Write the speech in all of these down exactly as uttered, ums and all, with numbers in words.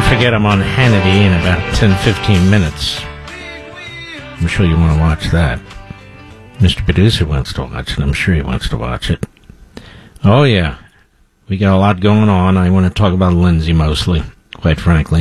forget I'm on Hannity in about ten, fifteen minutes. I'm sure you want to watch that. Mister Producer wants to watch it. I'm sure he wants to watch it. Oh, yeah. We got a lot going on. I want to talk about Lindsay mostly, quite frankly.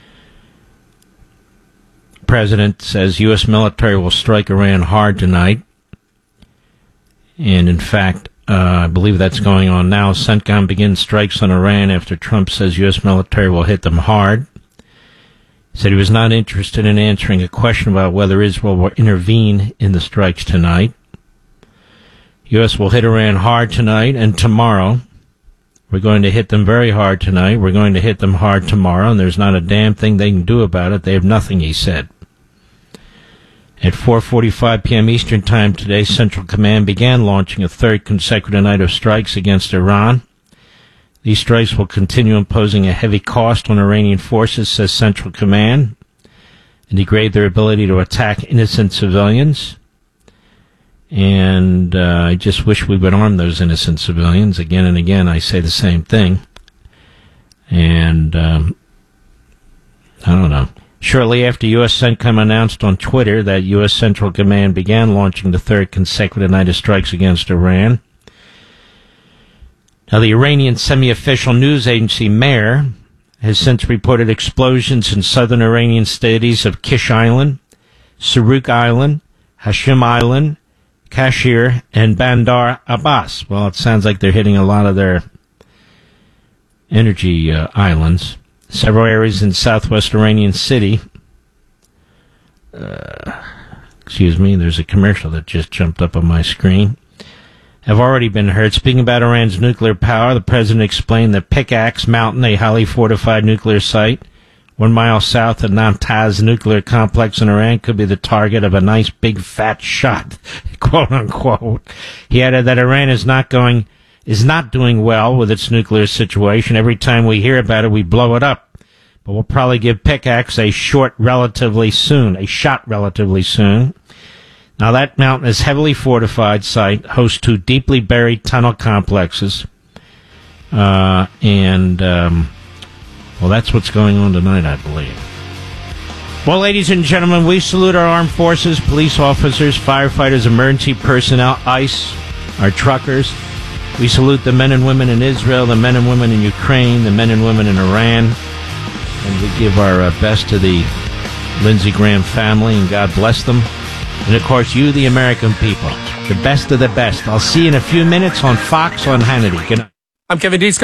President says U S military will strike Iran hard tonight. And, in fact, uh, I believe that's going on now. CENTCOM begins strikes on Iran after Trump says U S military will hit them hard. He said he was not interested in answering a question about whether Israel will intervene in the strikes tonight. U S will hit Iran hard tonight and tomorrow. We're going to hit them very hard tonight. We're going to hit them hard tomorrow, and there's not a damn thing they can do about it. They have nothing, he said. At four forty-five p.m. Eastern Time today, Central Command began launching a third consecutive night of strikes against Iran. These strikes will continue imposing a heavy cost on Iranian forces, says Central Command, and degrade their ability to attack innocent civilians. And uh, I just wish we would arm those innocent civilians. Again and again, I say the same thing. And um, I don't know. Shortly after U S CENTCOM announced on Twitter that U S Central Command began launching the third consecutive night of strikes against Iran. Now, the Iranian semi-official news agency MER has since reported explosions in southern Iranian cities of Kish Island, Saruk Island, Hashim Island, Kashir, and Bandar Abbas. Well, it sounds like they're hitting a lot of their energy uh, islands. Several areas in southwest Iranian city. Uh, excuse me, there's a commercial that just jumped up on my screen. Have already been hurt. Speaking about Iran's nuclear power, the president explained that Pickaxe Mountain, a highly fortified nuclear site, one mile south of Namtaz nuclear complex in Iran, could be the target of a nice big fat shot, quote unquote. He added that Iran is not going, is not doing well with its nuclear situation. Every time we hear about it, we blow it up. But we'll probably give Pickaxe a short relatively soon, a shot relatively soon. Now, that mountain is heavily fortified site, hosts two deeply buried tunnel complexes, uh, and, um, well, that's what's going on tonight, I believe. Well, ladies and gentlemen, we salute our armed forces, police officers, firefighters, emergency personnel, ICE, our truckers. We salute the men and women in Israel, the men and women in Ukraine, the men and women in Iran, and we give our uh, best to the Lindsey Graham family, and God bless them. And, of course, you, the American people, the best of the best. I'll see you in a few minutes on Fox on Hannity. Good night. I'm Kevin Dees.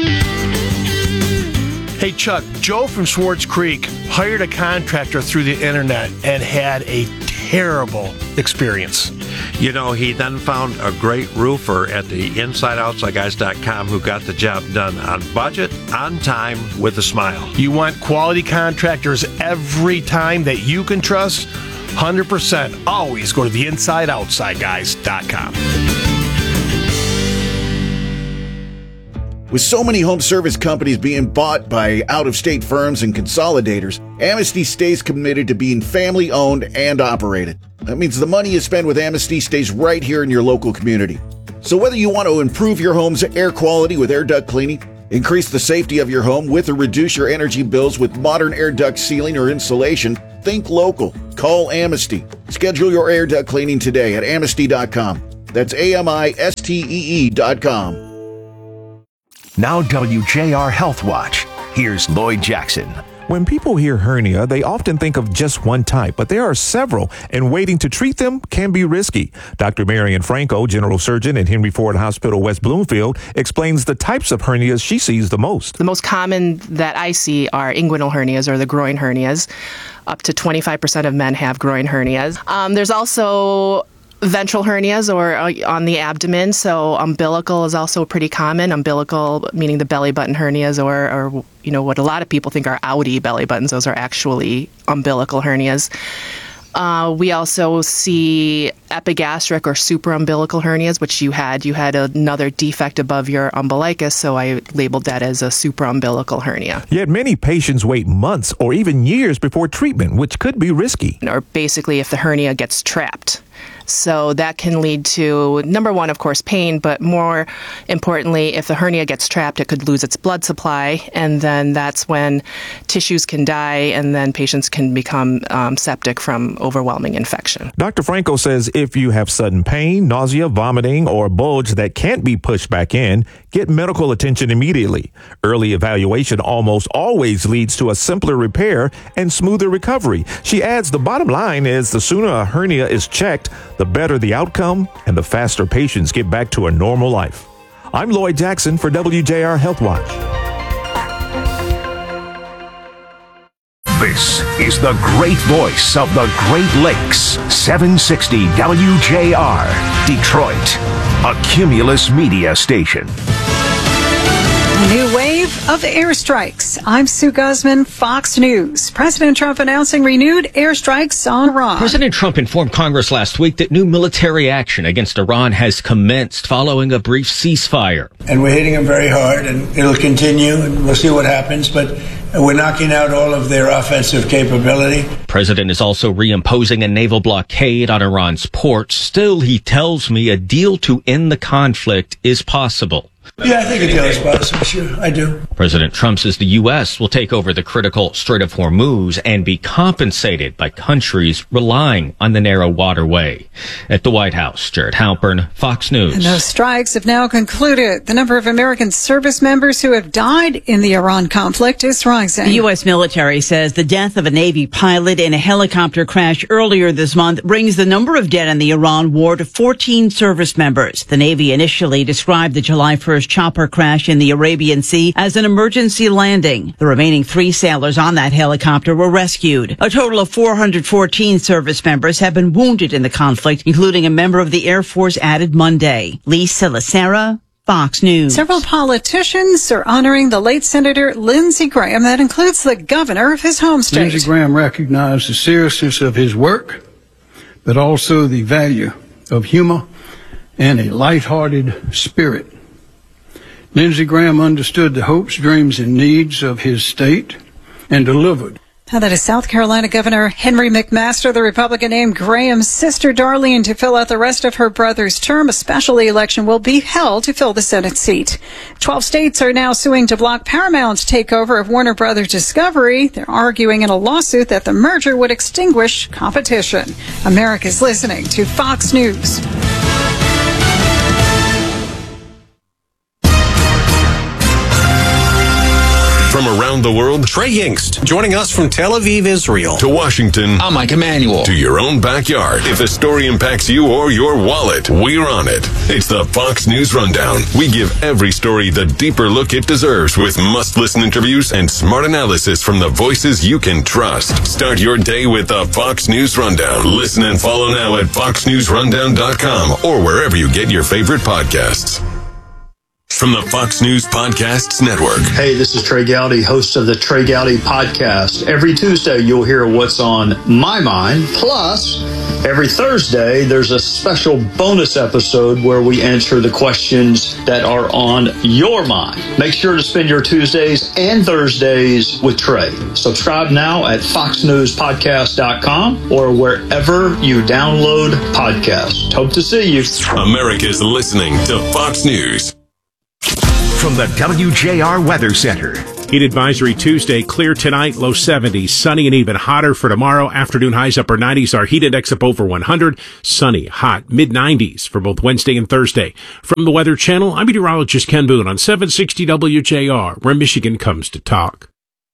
Hey, Chuck, Joe from Swartz Creek hired a contractor through the internet and had a terrible experience. You know, he then found a great roofer at the inside outside guys dot com who got the job done on budget, on time, with a smile. You want quality contractors every time that you can trust? one hundred percent. Always go to the inside outside guys dot com. With so many home service companies being bought by out-of-state firms and consolidators, Amnesty stays committed to being family-owned and operated. That means the money you spend with Amnesty stays right here in your local community. So whether you want to improve your home's air quality with air duct cleaning, increase the safety of your home with or reduce your energy bills with modern air duct sealing or insulation, think local. Call Amnesty. Schedule your air duct cleaning today at amnesty dot com. That's A M I S T E E dot com. Now W J R Health Watch. Here's Lloyd Jackson. When people hear hernia, they often think of just one type, but there are several, and waiting to treat them can be risky. Doctor Marian Franco, general surgeon at Henry Ford Hospital, West Bloomfield, explains the types of hernias she sees the most. The most common that I see are inguinal hernias, or the groin hernias. Up to twenty-five percent of men have groin hernias. Um, there's also ventral hernias, or uh, on the abdomen, so umbilical is also pretty common. Umbilical, meaning the belly button hernias, or, or you know, what a lot of people think are outie belly buttons. Those are actually umbilical hernias. Uh, we also see epigastric or supraumbilical hernias, which you had. You had another defect above your umbilicus, so I labeled that as a supraumbilical hernia. Yet many patients wait months or even years before treatment, which could be risky. Or basically if the hernia gets trapped. So that can lead to, number one, of course, pain, but more importantly, if the hernia gets trapped, it could lose its blood supply, and then that's when tissues can die, and then patients can become um, septic from overwhelming infection. Doctor Franco says if you have sudden pain, nausea, vomiting, or a bulge that can't be pushed back in, get medical attention immediately. Early evaluation almost always leads to a simpler repair and smoother recovery. She adds the bottom line is the sooner a hernia is checked, the better the outcome and the faster patients get back to a normal life. I'm Lloyd Jackson for W J R Health Watch. This is the great voice of the Great Lakes, seven sixty W J R, Detroit, a Cumulus media station. A new wave of airstrikes. I'm Sue Guzman, Fox News. President Trump announcing renewed airstrikes on Iran. President Trump informed Congress last week that new military action against Iran has commenced following a brief ceasefire. And we're hitting them very hard, and it'll continue, and we'll see what happens, but we're knocking out all of their offensive capability. President is also reimposing a naval blockade on Iran's ports. Still, he tells me a deal to end the conflict is possible. Yeah, I think a deal is possible. Sure, I do. President Trump says the U S will take over the critical Strait of Hormuz and be compensated by countries relying on the narrow waterway. At the White House, Jared Halpern, Fox News. And those strikes have now concluded. The number of American service members who have died in the Iran conflict is rising. The U S military says the death of a Navy pilot in a helicopter crash earlier this month brings the number of dead in the Iran war to fourteen service members. The Navy initially described the July first chopper crash in the Arabian Sea as an emergency landing. The remaining three sailors on that helicopter were rescued. A total of four hundred fourteen service members have been wounded in the conflict, including a member of the Air Force added Monday. Lisa Lacera, Fox News. Several politicians are honoring the late Senator Lindsey Graham. That includes the governor of his home state. Lindsey Graham recognized the seriousness of his work, but also the value of humor and a lighthearted spirit. Lindsey Graham understood the hopes, dreams, and needs of his state and delivered. Now that is South Carolina Governor Henry McMaster. The Republican named Graham's sister Darlene to fill out the rest of her brother's term. A special election will be held to fill the Senate seat. Twelve states are now suing to block Paramount's takeover of Warner Brothers Discovery. They're arguing in a lawsuit that the merger would extinguish competition. America's listening to Fox News. From around the world, Trey Yingst, joining us from Tel Aviv, Israel. To Washington, I'm Mike Emanuel. To your own backyard. If the story impacts you or your wallet, we're on it. It's the Fox News Rundown. We give every story the deeper look it deserves with must-listen interviews and smart analysis from the voices you can trust. Start your day with the Fox News Rundown. Listen and follow now at fox news rundown dot com or wherever you get your favorite podcasts. From the Fox News Podcasts Network. Hey, this is Trey Gowdy, host of the Trey Gowdy Podcast. Every Tuesday, you'll hear what's on my mind. Plus, every Thursday, there's a special bonus episode where we answer the questions that are on your mind. Make sure to spend your Tuesdays and Thursdays with Trey. Subscribe now at fox news podcast dot com or wherever you download podcasts. Hope to see you. America's listening to Fox News. From the W J R Weather Center. Heat advisory Tuesday, clear tonight, low seventies, sunny and even hotter for tomorrow. Afternoon highs upper nineties, our heat index up over one hundred. Sunny, hot, mid nineties for both Wednesday and Thursday. From the Weather Channel, I'm meteorologist Ken Boone on seven sixty W J R, where Michigan comes to talk.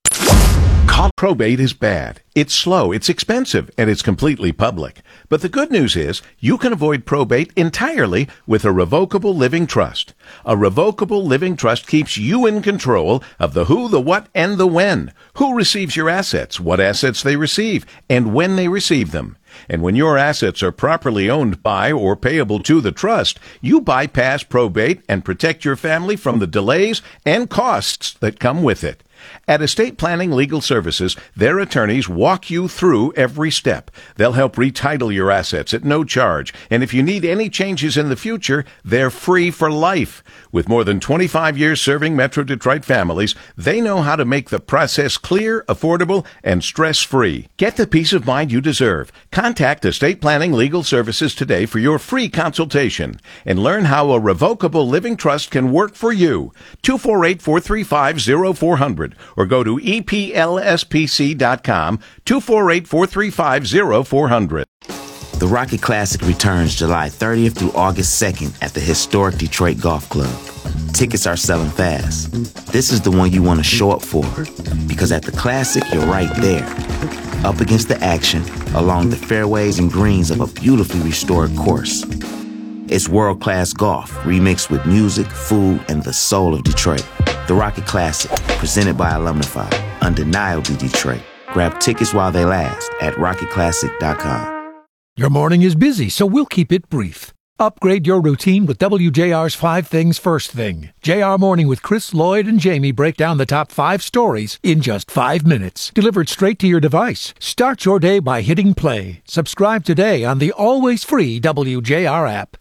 Probate is bad. It's slow, it's expensive, and it's completely public. But the good news is you can avoid probate entirely with a revocable living trust. A revocable living trust keeps you in control of the who, the what, and the when. Who receives your assets, what assets they receive, and when they receive them. And when your assets are properly owned by or payable to the trust, you bypass probate and protect your family from the delays and costs that come with it. At Estate Planning Legal Services, their attorneys walk you through every step. They'll help retitle your assets at no charge. And if you need any changes in the future, they're free for life. With more than twenty-five years serving Metro Detroit families, they know how to make the process clear, affordable, and stress-free. Get the peace of mind you deserve. Contact Contact Estate Planning Legal Services today for your free consultation and learn how a revocable living trust can work for you. two four eight, four three five, zero four zero zero or go to E P L S P C dot com, two four eight, four three five, zero four zero zero. The Rocket Classic returns July thirtieth through August second at the historic Detroit Golf Club. Tickets are selling fast. This is the one you want to show up for, because at the Classic, you're right there, up against the action, along the fairways and greens of a beautifully restored course. It's world-class golf, remixed with music, food, and the soul of Detroit. The Rocket Classic, presented by Alumnify, undeniably Detroit. Grab tickets while they last at rocket classic dot com. Your morning is busy, so we'll keep it brief. Upgrade your routine with W J R's Five Things First Thing. J R Morning with Chris, Lloyd, and Jamie break down the top five stories in just five minutes. Delivered straight to your device. Start your day by hitting play. Subscribe today on the always free W J R app.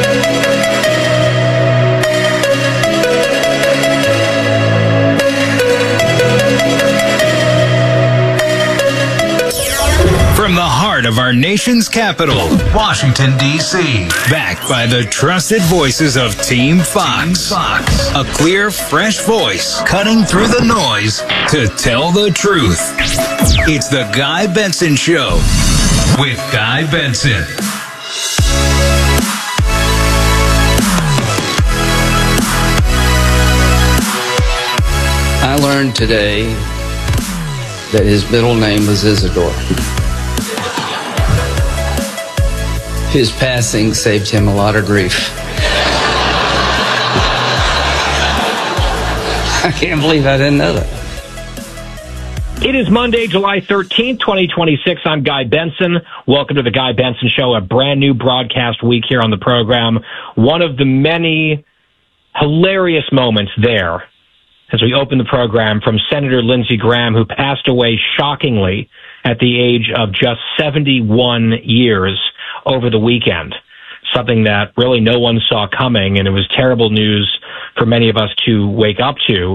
From the heart of our nation's capital, Washington, D C, backed by the trusted voices of Team Fox. Fox. A clear, fresh voice, cutting through the noise to tell the truth. It's the Guy Benson Show with Guy Benson. I learned today that his middle name was Isidore. His passing saved him a lot of grief. I can't believe I didn't know that. It is Monday, July thirteenth, twenty twenty-six. I'm Guy Benson. Welcome to the Guy Benson Show, a brand new broadcast week here on the program. One of the many hilarious moments there as we open the program from Senator Lindsey Graham, who passed away shockingly at the age of just seventy-one years over the weekend, something that really no one saw coming, and it was terrible news for many of us to wake up to.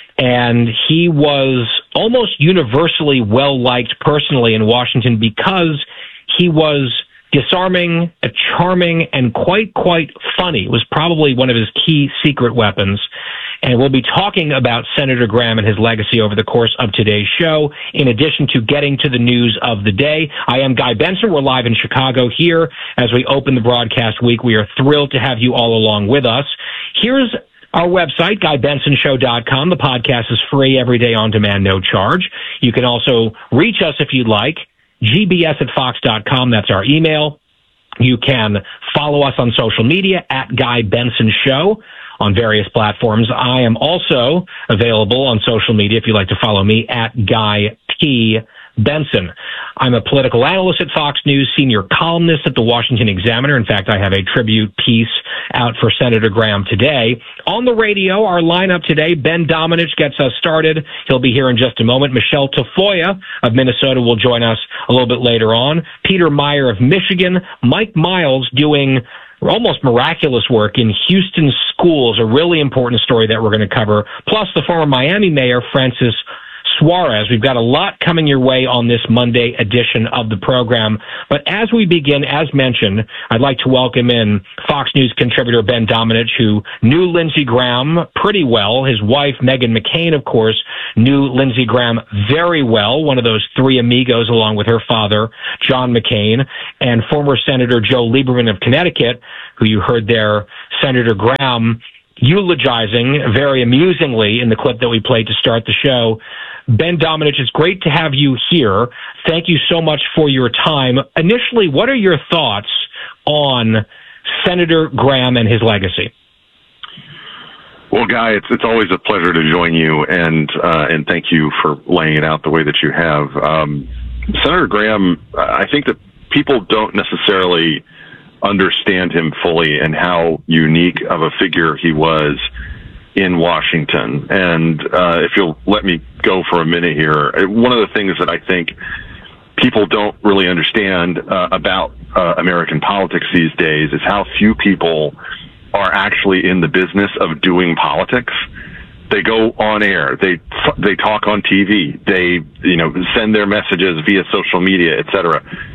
And he was almost universally well-liked personally in Washington because he was disarming, charming, and quite, quite funny. It was probably one of his key secret weapons. And we'll be talking about Senator Graham and his legacy over the course of today's show, in addition to getting to the news of the day. I am Guy Benson. We're live in Chicago here as we open the broadcast week. We are thrilled to have you all along with us. Here's our website, guy benson show dot com. The podcast is free every day on demand, no charge. You can also reach us if you'd like, g b s at fox dot com. That's our email. You can follow us on social media at Guy Benson Show on various platforms. I am also available on social media if you'd like to follow me at Guy P. Benson. I'm a political analyst at Fox News, senior columnist at the Washington Examiner. In fact, I have a tribute piece out for Senator Graham today. On the radio, our lineup today, Ben Domenech gets us started. He'll be here in just a moment. Michelle Tafoya of Minnesota will join us a little bit later on. Peter Meyer of Michigan. Mike Miles doing almost miraculous work in Houston schools, a really important story that we're going to cover. Plus, the former Miami mayor, Francis Suarez. We've got a lot coming your way on this Monday edition of the program. But as we begin, as mentioned, I'd like to welcome in Fox News contributor Ben Domenech, who knew Lindsey Graham pretty well. His wife, Meghan McCain, of course, knew Lindsey Graham very well, one of those three amigos along with her father, John McCain, and former Senator Joe Lieberman of Connecticut, who you heard there, Senator Graham eulogizing very amusingly in the clip that we played to start the show. Ben Domenech, it's great to have you here. Thank you so much for your time. Initially, what are your thoughts on Senator Graham and his legacy? Well, Guy, it's it's always a pleasure to join you, and uh, and thank you for laying it out the way that you have. Um, Senator Graham, I think that people don't necessarily understand him fully and how unique of a figure he was in Washington. And uh, if you'll let me go for a minute here, one of the things that I think people don't really understand uh, about uh, American politics these days is how few people are actually in the business of doing politics. They go on air, they they talk on T V, they you know send their messages via social media, et cetera.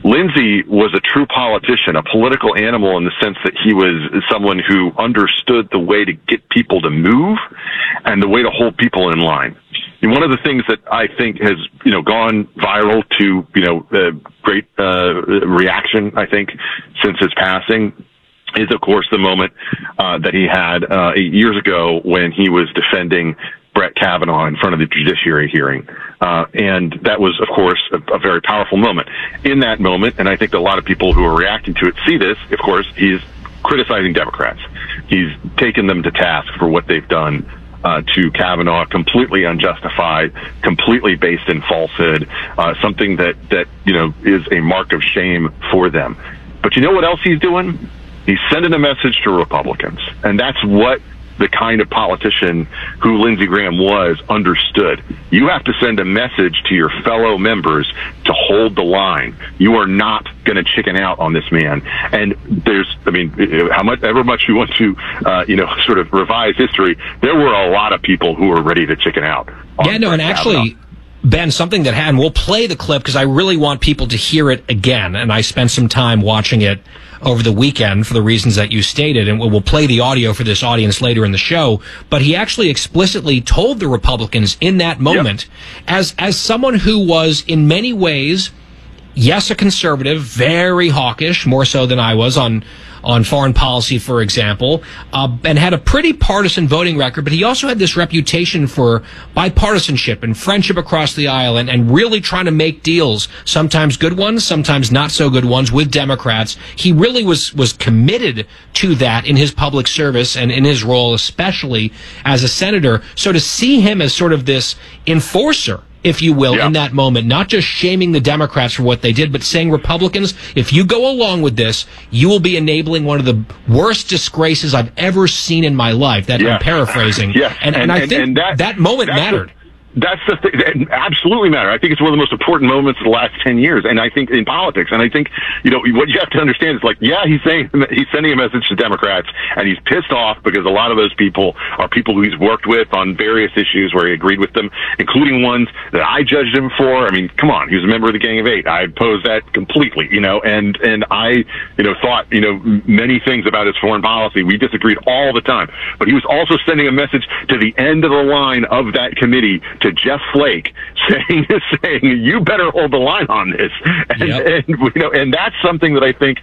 Lindsey was a true politician, a political animal in the sense that he was someone who understood the way to get people to move and the way to hold people in line. And one of the things that I think has, you know, gone viral to, you know, uh, great uh, reaction, I think, since his passing is, of course, the moment uh, that he had uh, eight years ago when he was defending Brett Kavanaugh in front of the judiciary hearing. Uh, and that was, of course, a, a very powerful moment. In that moment, and I think that a lot of people who are reacting to it see this, of course, he's criticizing Democrats. He's taken them to task for what they've done Uh, to Kavanaugh, completely unjustified, completely based in falsehood, uh, something that, that, you know, is a mark of shame for them. But you know what else he's doing? He's sending a message to Republicans. And that's what the kind of politician who Lindsey Graham was understood. You have to send a message to your fellow members to hold the line. You are not going to chicken out on this man. And there's, I mean, how much, ever much you want to, uh, you know, sort of revise history, there were a lot of people who were ready to chicken out. Yeah, no, and actually, Ben, something that happened, we'll play the clip because I really want people to hear it again. And I spent some time watching it over the weekend for the reasons that you stated, and we'll play the audio for this audience later in the show. But he actually explicitly told the Republicans in that moment, yep. as as someone who was in many ways, yes, a conservative, very hawkish, more so than I was on on foreign policy, for example, uh, and had a pretty partisan voting record, but he also had this reputation for bipartisanship and friendship across the aisle and, and really trying to make deals, sometimes good ones, sometimes not so good ones, with Democrats. He really was, was committed to that in his public service and in his role, especially as a senator. So to see him as sort of this enforcer, if you will, yeah. in that moment, not just shaming the Democrats for what they did, but saying, Republicans, if you go along with this, you will be enabling one of the worst disgraces I've ever seen in my life. That yeah. I'm paraphrasing. Yes. And, and, and I and, think and that, that moment mattered. The, that's the thing. It absolutely matter. I think it's one of the most important moments of the last ten years, and I think in politics. And I think, you know, what you have to understand is, like, yeah, he's saying he's sending a message to Democrats, and he's pissed off because a lot of those people are people who he's worked with on various issues where he agreed with them, including ones that I judged him for. I mean, come on, he was a member of the Gang of Eight. I opposed that completely, you know, and and I, you know, thought, you know, many things about his foreign policy. We disagreed all the time, but he was also sending a message to the end of the line of that committee, to Jeff Flake, saying saying you better hold the line on this, and, yep. and you know, and that's something that I think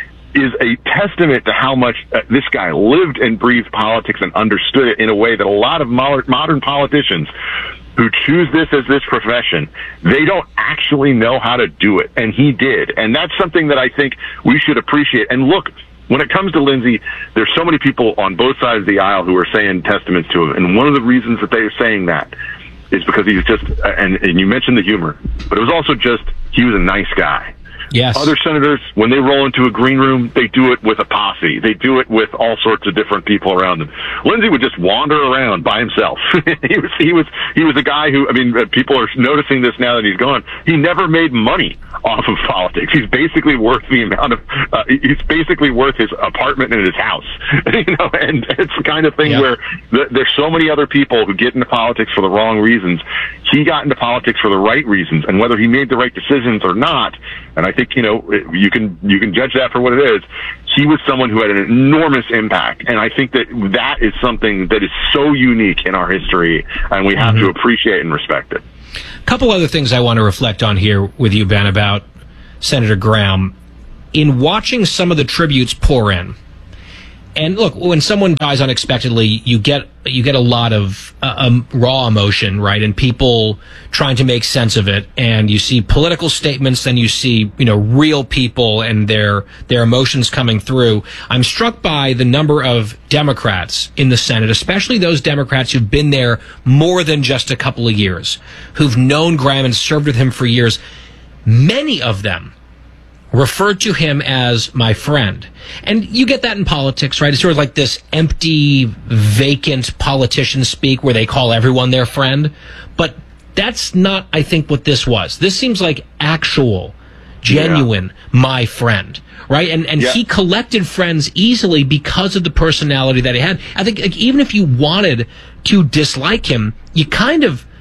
is a testament to how much uh, this guy lived and breathed politics and understood it in a way that a lot of mo- modern politicians who choose this as this profession, they don't actually know how to do it, and he did, and that's something that I think we should appreciate. And look, when it comes to Lindsey, there's so many people on both sides of the aisle who are saying testaments to him, and one of the reasons that they are saying that is because he's just, and, and you mentioned the humor, but it was also just, he was a nice guy. Yes. Other senators, when they roll into a green room, they do it with a posse. They do it with all sorts of different people around them. Lindsey would just wander around by himself. he was, he was, he was a guy who, I mean, people are noticing this now that he's gone. He never made money off of politics. He's basically worth the amount of, uh, he's basically worth his apartment and his house. you know, and it's the kind of thing yep. where th- there's so many other people who get into politics for the wrong reasons. He got into politics for the right reasons, and whether he made the right decisions or not, and I think, you know, you can, you can judge that for what it is. He was someone who had an enormous impact, and I think that that is something that is so unique in our history, and we have mm-hmm. to appreciate and respect it. A couple other things I want to reflect on here with you, Ben, about Senator Graham. In watching some of the tributes pour in, and look, when someone dies unexpectedly, you get you get a lot of uh, um, raw emotion, right? And people trying to make sense of it. And you see political statements, then you see, you know, real people and their their emotions coming through. I'm struck by the number of Democrats in the Senate, especially those Democrats who've been there more than just a couple of years, who've known Graham and served with him for years. Many of them referred to him as my friend. And you get that in politics, right? It's sort of like this empty, vacant politician speak where they call everyone their friend. But that's not, I think, what this was. This seems like actual, genuine, yeah. my friend, right? And and yeah. he collected friends easily because of the personality that he had. I think, like, even if you wanted to dislike him, you kind of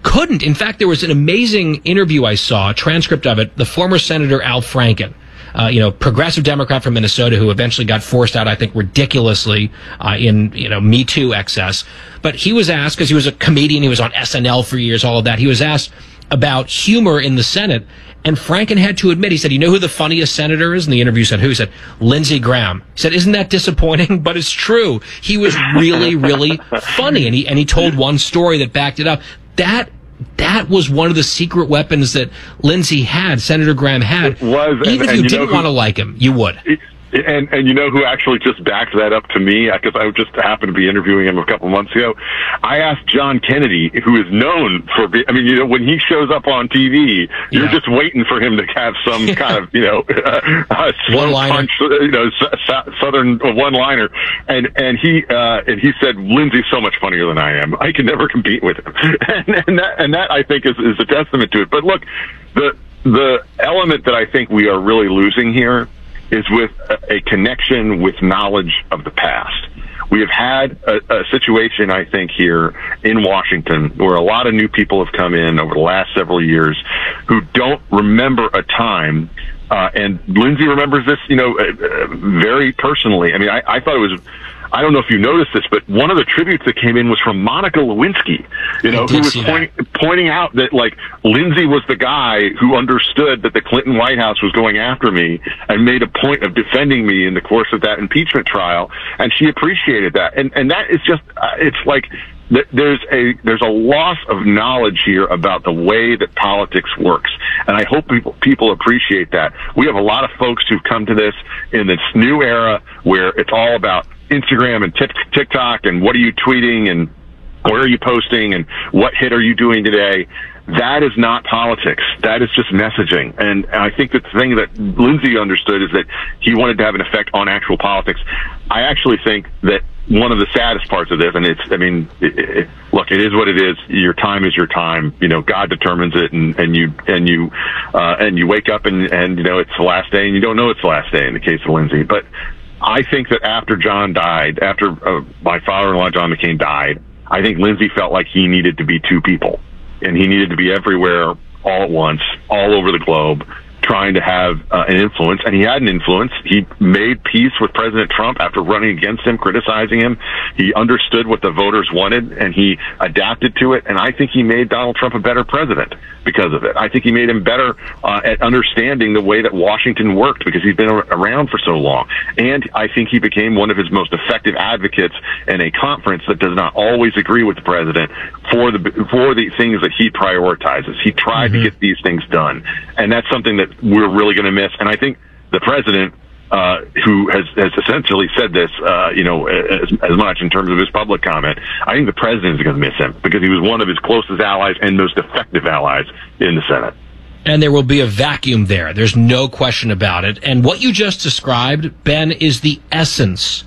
couldn't. In fact, there was an amazing interview I saw, a transcript of it, the former Senator Al Franken, uh, you know, progressive Democrat from Minnesota who eventually got forced out, I think, ridiculously uh, in, you know, Me Too excess. But he was asked, because he was a comedian, he was on S N L for years, all of that, he was asked about humor in the Senate. And Franken had to admit, he said, you know who the funniest senator is? And the interview said, who? He said, Lindsey Graham. He said, isn't that disappointing? But it's true. He was really, really funny. And he, and he told one story that backed it up. That, that was one of the secret weapons that Lindsey had, Senator Graham had. It was. Even and, if you, you didn't want to like him, you would. It, And and you know who actually just backed that up to me? Because I just happened to be interviewing him a couple months ago. I asked John Kennedy, who is known for, be, I mean, you know, when he shows up on T V, you're Yeah. just waiting for him to have some kind of, you know, uh, slow punch, you know, s- southern one-liner. And and he uh, and he said, Lindsey's so much funnier than I am. I can never compete with him. And, and that and that I think is is a testament to it. But look, the the element that I think we are really losing here is with a, a connection with knowledge of the past. We have had a, a situation, I think, here in Washington where a lot of new people have come in over the last several years who don't remember a time, uh, and Lindsey remembers this, you know, uh, uh, very personally. I mean, I, I thought it was, I don't know if you noticed this, but one of the tributes that came in was from Monica Lewinsky, you know, who was point, pointing out that, like, Lindsey was the guy who understood that the Clinton White House was going after me and made a point of defending me in the course of that impeachment trial, and she appreciated that. And and that is just, uh, it's like, th- there's a there's a loss of knowledge here about the way that politics works, and I hope people people appreciate that. We have a lot of folks who've come to this in this new era where it's all about Instagram and TikTok and what are you tweeting and where are you posting and what hit are you doing today. That is not politics. That is just messaging. And I think that the thing that Lindsey understood is that he wanted to have an effect on actual politics. I actually think that one of the saddest parts of this, and it's, I mean, it, it, look, it is what it is. Your time is your time. You know, God determines it, and, and you, and you, uh, and you wake up and, and, you know, it's the last day and you don't know it's the last day in the case of Lindsey. But I think that after John died, after uh, my father-in-law, John McCain, died, I think Lindsey felt like he needed to be two people. And he needed to be everywhere all at once, all over the globe, trying to have uh, an influence. And he had an influence. He made peace with President Trump after running against him, criticizing him. He understood what the voters wanted, and he adapted to it. And I think he made Donald Trump a better president because of it. I think he made him better uh, at understanding the way that Washington worked because he's been around for so long. And I think he became one of his most effective advocates in a conference that does not always agree with the president for the for the things that he prioritizes. He tried mm-hmm. to get these things done. And that's something that we're really going to miss. And I think the president, uh, who has, has essentially said this, uh, you know, as, as much in terms of his public comment, I think the president is going to miss him because he was one of his closest allies and most effective allies in the Senate. And there will be a vacuum there. There's no question about it. And what you just described, Ben, is the essence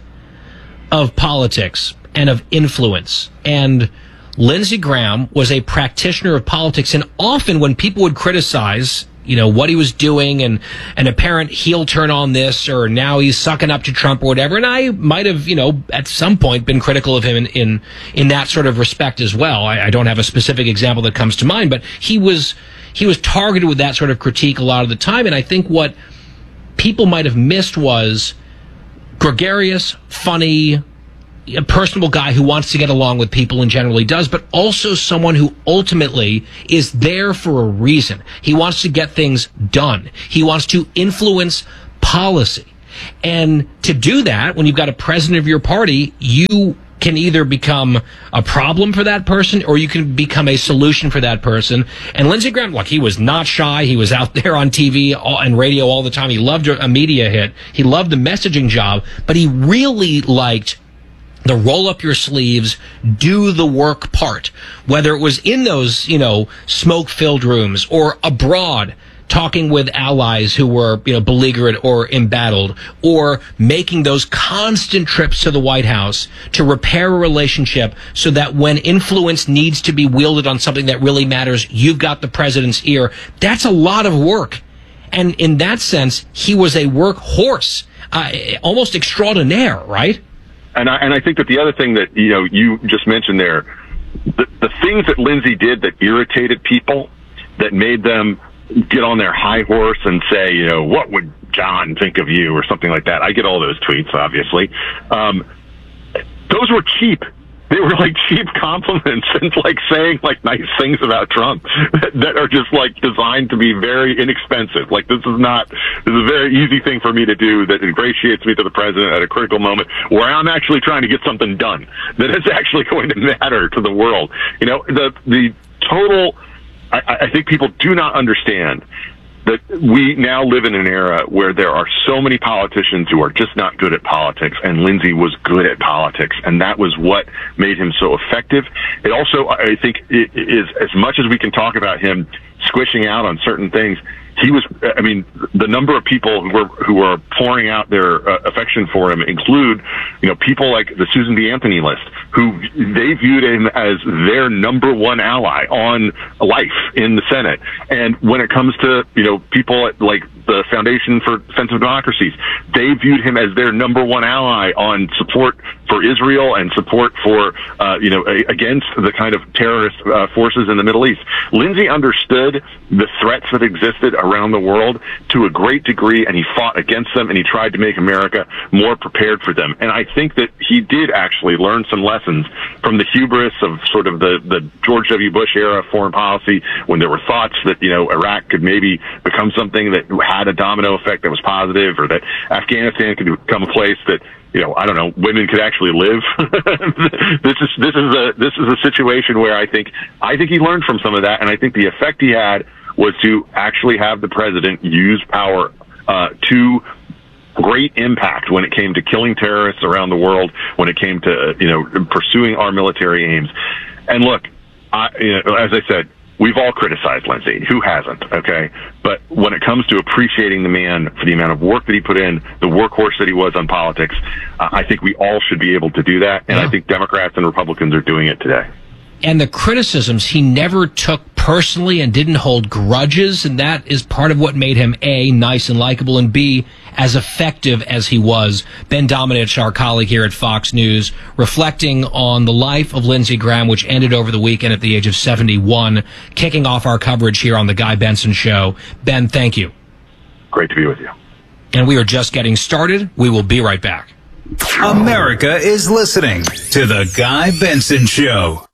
of politics and of influence. And Lindsey Graham was a practitioner of politics. And often when people would criticize, you know, what he was doing and an apparent heel turn on this, or now he's sucking up to Trump or whatever. And I might have, you know, at some point been critical of him in, in, in that sort of respect as well. I, I don't have a specific example that comes to mind, but he was, he was targeted with that sort of critique a lot of the time. And I think what people might have missed was gregarious, funny, a personable guy who wants to get along with people and generally does, but also someone who ultimately is there for a reason. He wants to get things done. He wants to influence policy. And to do that, when you've got a president of your party, you can either become a problem for that person or you can become a solution for that person. And Lindsey Graham, look, he was not shy. He was out there on T V and radio all the time. He loved a media hit. He loved the messaging job, but he really liked the roll up your sleeves, do the work part, whether it was in those, you know, smoke filled rooms or abroad talking with allies who were, you know, beleaguered or embattled, or making those constant trips to the White House to repair a relationship so that when influence needs to be wielded on something that really matters, you've got the president's ear. That's a lot of work. And in that sense, he was a workhorse, uh, almost extraordinaire, right? And I, and I think that the other thing that, you know, you just mentioned there, the, the things that Lindsey did that irritated people, that made them get on their high horse and say, you know, what would John think of you or something like that. I get all those tweets, obviously. Um, those were cheap. They were like cheap compliments and like saying like nice things about Trump that, that are just like designed to be very inexpensive. Like this is not, this is a very easy thing for me to do that ingratiates me to the president at a critical moment where I'm actually trying to get something done that is actually going to matter to the world. You know, the, the total, I, I think people do not understand that we now live in an era where there are so many politicians who are just not good at politics, and Lindsey was good at politics, and that was what made him so effective. It also, I think, it is, as much as we can talk about him squishing out on certain things, he was, I mean, the number of people who were, who were pouring out their uh, affection for him include, you know, people like the Susan B. Anthony list, who they viewed him as their number one ally on life in the Senate. And when it comes to, you know, people at, like the Foundation for Defense of Democracies, they viewed him as their number one ally on support for Israel and support for, uh, you know, a, against the kind of terrorist uh, forces in the Middle East. Lindsey understood the threats that existed around the world to a great degree, and he fought against them, and he tried to make America more prepared for them. And I think that he did actually learn some lessons from the hubris of sort of the, the George W. Bush era foreign policy, when there were thoughts that, you know, Iraq could maybe become something that had a domino effect that was positive, or that Afghanistan could become a place that, you know, I don't know, women could actually live. this is this is a this is a situation where I think I think he learned from some of that, and I think the effect he had was to actually have the president use power uh, to great impact when it came to killing terrorists around the world, when it came to, you know, pursuing our military aims. And look, I, you know, as I said, we've all criticized Lindsey. Who hasn't? Okay. But when it comes to appreciating the man for the amount of work that he put in, the workhorse that he was on politics, uh, I think we all should be able to do that. And yeah. I think Democrats and Republicans are doing it today. And the criticisms he never took personally and didn't hold grudges, and that is part of what made him A, nice and likable, and B, as effective as he was. Ben Domenech, our colleague here at Fox News, reflecting on the life of Lindsey Graham, which ended over the weekend at the age of seventy-one, kicking off our coverage here on the Guy Benson Show. Ben, thank you. Great to be with you. And we are just getting started. We will be right back. America is listening to the Guy Benson Show.